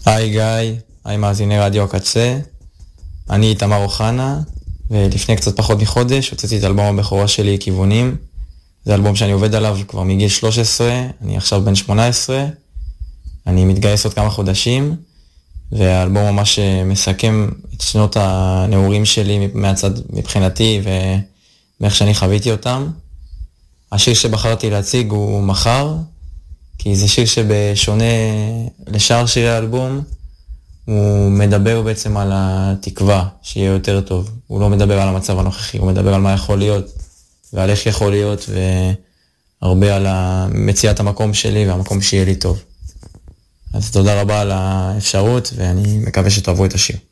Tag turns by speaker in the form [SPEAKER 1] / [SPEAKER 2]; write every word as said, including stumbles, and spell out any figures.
[SPEAKER 1] היי גיא, היי מאזיני רדיו הקצה, אני איתמר אוחנה, ולפני קצת פחות מחודש הוצאתי את אלבום הבכורה שלי, כיוונים. זה אלבום שאני עובד עליו כבר מגיל שלוש עשרה, אני עכשיו בן שמונה עשרה, אני מתגייס עוד כמה חודשים, והאלבום ממש מסכם את שנות הנעורים שלי מהצד מבחינתי ומאיך שאני חוויתי אותם. השיר שבחרתי להציג הוא מחר, כי זה שיר שבשונה לשאר שירי האלבום, הוא מדבר בעצם על התקווה שיהיה יותר טוב. הוא לא מדבר על המצב הנוכחי, הוא מדבר על מה יכול להיות ועל איך יכול להיות, והרבה על מציאת המקום שלי והמקום שיהיה לי טוב. אז תודה רבה על האפשרות, ואני מקווה שתאהבו את השיר.